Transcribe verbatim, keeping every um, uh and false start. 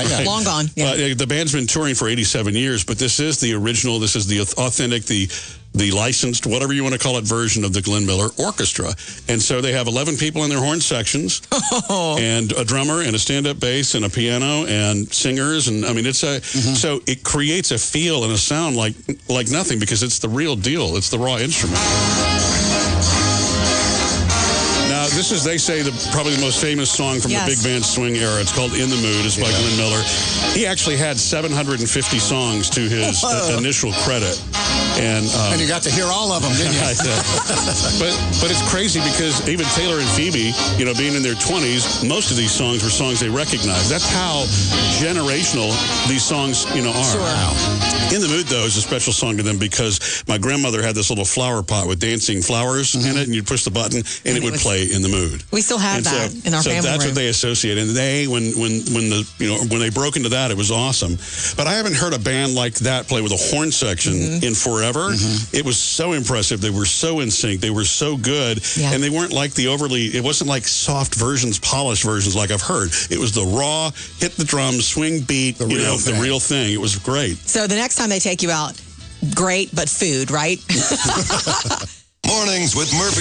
right. Right. Long gone. Yeah. Uh, the band's been touring for eighty-seven years, but this is the original, this is the authentic, the the licensed, whatever you want to call it, version of the Glenn Miller Orchestra. And so they have eleven people in their horn sections, and a drummer and a stand-up bass and a piano and singers. And I mean, it's a, mm-hmm. so it creates a feel and a sound like like nothing, because it's the real deal. It's the raw instrument. Now, this is, they say, the probably the most famous song from yes. the big band swing era. It's called In the Mood. It's by yeah. Glenn Miller. He actually had seven hundred fifty songs to his uh, initial credit. And, um, and you got to hear all of them, didn't you? but but it's crazy, because even Taylor and Phoebe, you know, being in their twenties, most of these songs were songs they recognized. That's how generational these songs, you know, are. Sure. Wow. In the Mood, though, is a special song to them, because my grandmother had this little flower pot with dancing flowers mm-hmm. in it, and you'd push the button, and, and it, it would play In the Mood. We still have and that so, in our so family that's room. what they associate. And they, when when when the you know when they broke into that, it was awesome. But I haven't heard a band like that play with a horn section mm-hmm. in forever. Mm-hmm. It was so impressive. They were so in sync. They were so good, yeah. and they weren't like the overly. It wasn't like soft versions, polished versions like I've heard. It was the raw, hit the drums, swing beat, the you real know, thing. the real thing. It was great. So the next time they take you out, great, but food, right? Mornings with Murphy.